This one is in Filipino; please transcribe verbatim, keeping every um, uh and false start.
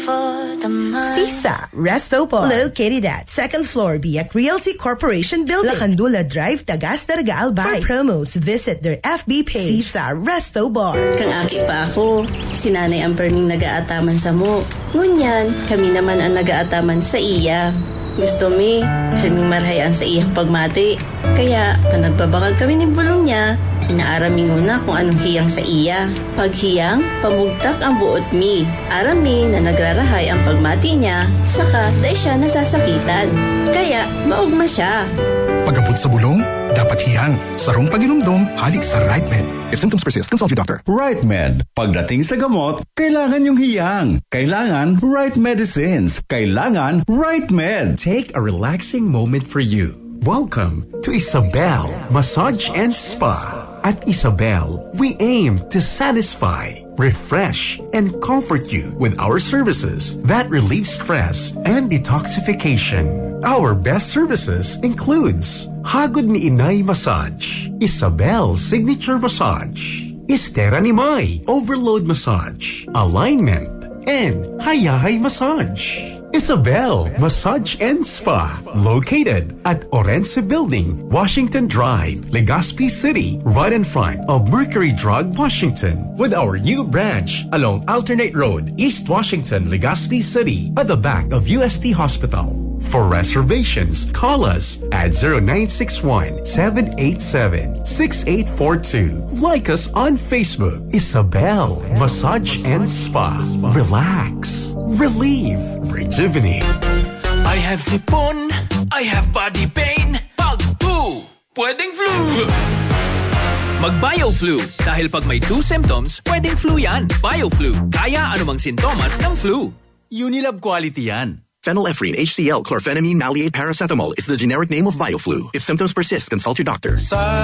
for the mind. Sisa Resto Bar, located at second floor Biak Realty Corporation Building, Lacandula Drive, Tagas Darga, Albay. For promos, visit their F B page. Sisa Resto Bar. Kang aki pa ako, si nanay ang perming nagaataman sa mo. Ngunyan, kami naman ang nagaataman sa iya. Gusto mi, perming marhayan sa iyang pagmati. Kaya, kung nagbabakal kami ni bulong niya, inaarami na kung anong hiyang sa iya. Pag hiyang, pamugtak ang buot mi. Arami na nagrarahay ang pagmati niya, saka dahil siya nasasakitan. Kaya, maugma siya. Pagabot sa bulong, dapat hiyang. Sarong pag-inumdum, halik sa RightMed. If symptoms persist, consult your doctor. RightMed. Pagdating sa gamot, kailangan yung hiyang. Kailangan Right Medicines. Kailangan RightMed. Take a relaxing moment for you. Welcome to Isabel Massage and Spa. At Isabel, we aim to satisfy, refresh, and comfort you with our services that relieve stress and detoxification. Our best services includes Hagod ni Inay Massage, Isabel Signature Massage, Estera ni May Overload Massage, Alignment, and Hayahay Massage. Isabel Massage and Spa, located at Orense Building, Washington Drive, Legazpi City, right in front of Mercury Drug, Washington, with our new branch along Alternate Road, East Washington, Legazpi City, at the back of U S T Hospital. For reservations, call us at zero nine six one, seven eight seven, six eight four two. Like us on Facebook, Isabel Massage and Spa. Relax, relieve, rejuvenate. I have sipon, I have body pain. Pag flu, pwedeng flu. Mag-BioFlu. Dahil pag may two symptoms, pwedeng flu yan. BioFlu. Kaya anumang sintomas ng flu. Unilab quality yan. Phenylephrine, H C L, chlorphenamine, maleate, paracetamol is the generic name of BioFlu. If symptoms persist, consult your doctor. Sa